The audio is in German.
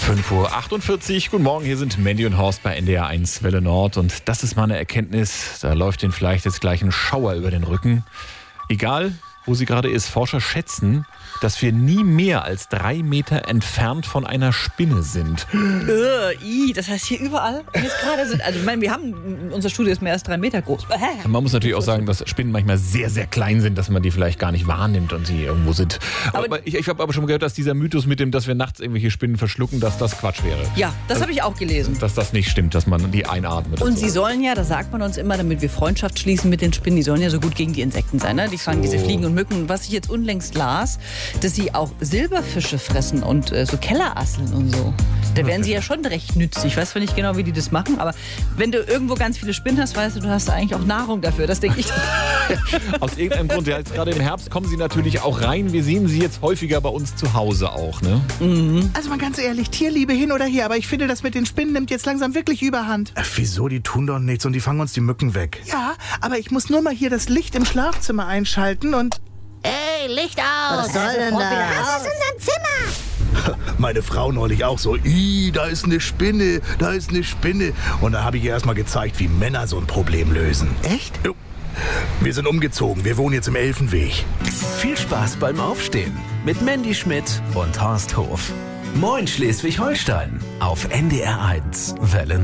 5:48 Uhr. Guten Morgen, hier sind Mandy und Horst bei NDR 1 Welle Nord. Und das ist mal eine Erkenntnis, da läuft Ihnen vielleicht jetzt gleich ein Schauer über den Rücken. Egal, wo sie gerade ist, Forscher schätzen, dass wir nie mehr als 3 Meter entfernt von einer Spinne sind. Das heißt hier überall jetzt gerade sind. Also ich meine, unser Studio ist mehr als 3 Meter groß. Man muss natürlich auch sagen, dass Spinnen manchmal sehr, sehr klein sind, dass man die vielleicht gar nicht wahrnimmt und sie irgendwo sind. Aber ich habe aber schon gehört, dass dieser Mythos mit dem, dass wir nachts irgendwelche Spinnen verschlucken, dass das Quatsch wäre. Ja, das habe ich auch gelesen. Dass das nicht stimmt, dass man die einatmet. Und sie sollen ja, das sagt man uns immer, damit wir Freundschaft schließen mit den Spinnen, die sollen ja so gut gegen die Insekten sein. Ne? Die fangen diese Fliegen und Mücken. Was ich jetzt unlängst las, dass sie auch Silberfische fressen und so Kellerasseln und so. Da wären sie ja schon recht nützlich. Ich weiß zwar nicht genau, wie die das machen, aber wenn du irgendwo ganz viele Spinnen hast, weißt du, du hast eigentlich auch Nahrung dafür. Das denke ich. Aus irgendeinem Grund, ja, jetzt gerade im Herbst kommen sie natürlich auch rein. Wir sehen sie jetzt häufiger bei uns zu Hause auch, ne? Mhm. Also mal ganz ehrlich, Tierliebe hin oder her, aber ich finde, das mit den Spinnen nimmt jetzt langsam wirklich überhand. Wieso? Die tun doch nichts und die fangen uns die Mücken weg. Ja, aber ich muss nur mal hier das Licht im Schlafzimmer einschalten und... Ey, Licht aus! Was soll denn das? Was ist in unserem Zimmer? Meine Frau neulich auch so, da ist eine Spinne, da ist eine Spinne. Und da habe ich ihr erstmal gezeigt, wie Männer so ein Problem lösen. Echt? Jo. Wir sind umgezogen, wir wohnen jetzt im Elfenweg. Viel Spaß beim Aufstehen mit Mandy Schmidt und Horst Hof. Moin Schleswig-Holstein auf NDR 1 Welle